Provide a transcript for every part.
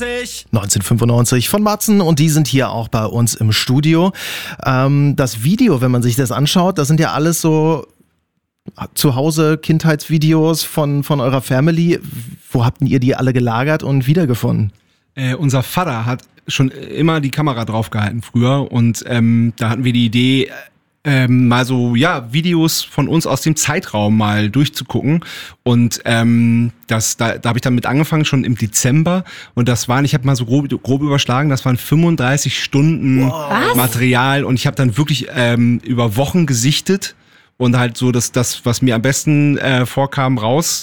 1995 von Matzen und die sind hier auch bei uns im Studio. Das Video, wenn man sich das anschaut, das sind ja alles so zu Hause Kindheitsvideos von eurer Family. Wo habt ihr die alle gelagert und wiedergefunden? Unser Vater hat schon immer die Kamera draufgehalten früher und da hatten wir die Idee, mal so Videos von uns aus dem Zeitraum mal durchzugucken und da habe ich dann mit angefangen schon im Dezember und das waren, ich habe mal so grob überschlagen, das waren 35 Stunden Material und ich habe dann wirklich über Wochen gesichtet und halt so das was mir am besten vorkam,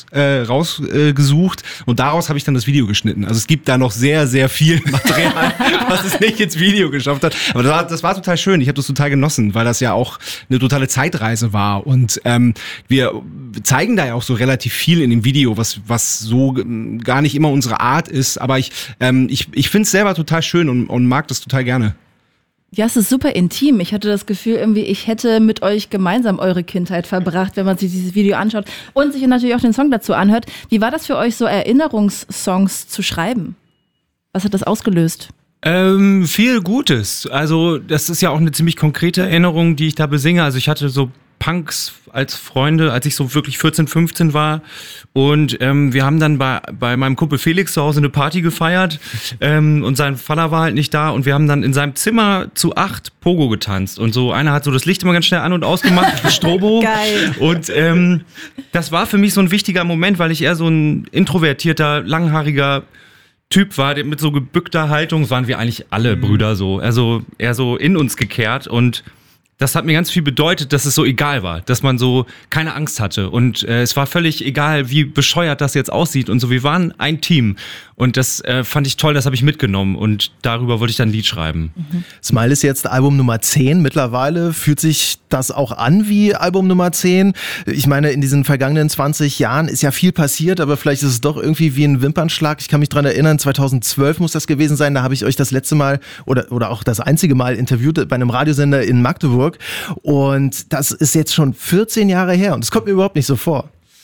rausgesucht und daraus habe ich dann das Video geschnitten. Also es gibt da noch sehr, sehr viel Material, was es nicht ins Video geschafft hat. Aber das war total schön. Ich habe das total genossen, weil das ja auch eine totale Zeitreise war. Und wir zeigen da ja auch so relativ viel in dem Video, was so gar nicht immer unsere Art ist. Aber ich finde es selber total schön und mag das total gerne. Ja, es ist super intim. Ich hatte das Gefühl, irgendwie, ich hätte mit euch gemeinsam eure Kindheit verbracht, wenn man sich dieses Video anschaut und sich natürlich auch den Song dazu anhört. Wie war das für euch, so Erinnerungssongs zu schreiben? Was hat das ausgelöst? Viel Gutes. Also das ist ja auch eine ziemlich konkrete Erinnerung, die ich da besinge. Also ich hatte so Punks als Freunde, als ich so wirklich 14, 15 war. Und wir haben dann bei meinem Kumpel Felix zu Hause eine Party gefeiert und sein Vater war halt nicht da und wir haben dann in seinem Zimmer zu 8 Pogo getanzt. Und so einer hat so das Licht immer ganz schnell an- und ausgemacht, Strobo. Geil. Und das war für mich so ein wichtiger Moment, weil ich eher so ein introvertierter, langhaariger Typ war, der mit so gebückter Haltung, waren wir eigentlich alle Brüder so, also eher so in uns gekehrt und das hat mir ganz viel bedeutet, dass es so egal war, dass man so keine Angst hatte und es war völlig egal, wie bescheuert das jetzt aussieht und so, wir waren ein Team und das fand ich toll, das habe ich mitgenommen und darüber wollte ich dann ein Lied schreiben. Smile ist jetzt Album Nummer 10 mittlerweile, fühlt sich das auch an wie Album Nummer 10? Ich meine, in diesen vergangenen 20 Jahren ist ja viel passiert, aber vielleicht ist es doch irgendwie wie ein Wimpernschlag. Ich kann mich dran erinnern, 2012 muss das gewesen sein, da habe ich euch das letzte Mal oder auch das einzige Mal interviewt bei einem Radiosender in Magdeburg. Und das ist jetzt schon 14 Jahre her und es kommt mir überhaupt nicht so vor.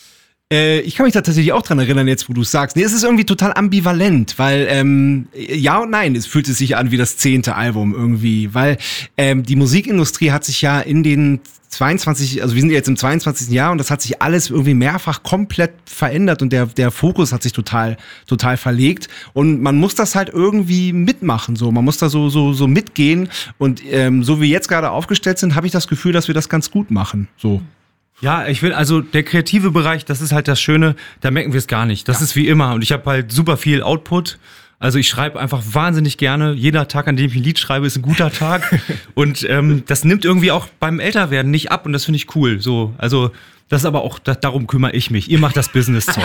Ich kann mich da tatsächlich auch dran erinnern, jetzt wo du es sagst. Nee, es ist irgendwie total ambivalent, weil ja und nein, es fühlt sich an wie das 10. Album irgendwie, weil die Musikindustrie hat sich ja in den 22, also wir sind jetzt im 22. Jahr und das hat sich alles irgendwie mehrfach komplett verändert und der Fokus hat sich total verlegt und man muss das halt irgendwie mitmachen, so man muss da so mitgehen und so wie wir jetzt gerade aufgestellt sind, habe ich das Gefühl, dass wir das ganz gut machen, so. Ja, also der kreative Bereich, das ist halt das Schöne, da merken wir es gar nicht. Das ist wie immer und ich habe halt super viel Output. Also ich schreibe einfach wahnsinnig gerne. Jeder Tag, an dem ich ein Lied schreibe, ist ein guter Tag. Und das nimmt irgendwie auch beim Älterwerden nicht ab und das finde ich cool. So, also das ist aber auch, darum kümmere ich mich. Ihr macht das Business-Zeug.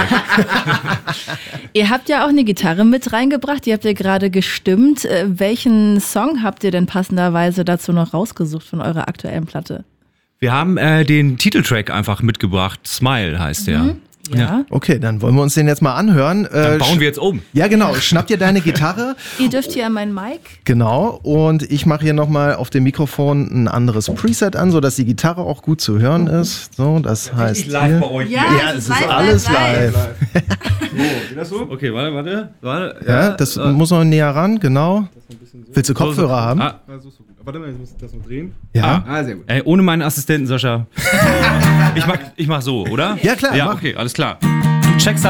Ihr habt ja auch eine Gitarre mit reingebracht, die habt ihr gerade gestimmt. Welchen Song habt ihr denn passenderweise dazu noch rausgesucht von eurer aktuellen Platte? Wir haben den Titeltrack einfach mitgebracht. Smile heißt der. Ja. Okay, dann wollen wir uns den jetzt mal anhören. Dann bauen wir jetzt um. Ja, genau. Schnapp dir deine Gitarre. Ihr dürft hier an meinen Mic. Genau. Und ich mache hier nochmal auf dem Mikrofon ein anderes Preset an, sodass die Gitarre auch gut zu hören ist. So, das heißt live hier. bei euch. Ja, Es ist alles live. Geht das so? Okay, warte. Ja, das muss noch näher ran, genau. Willst du Kopfhörer haben? Ah. Warte mal, ich muss das noch drehen. Ja. Sehr gut. Ey, ohne meinen Assistenten, Sascha. Ich mach so, oder? Ja, klar, Ja, mach. okay, alles klar. Du checkst das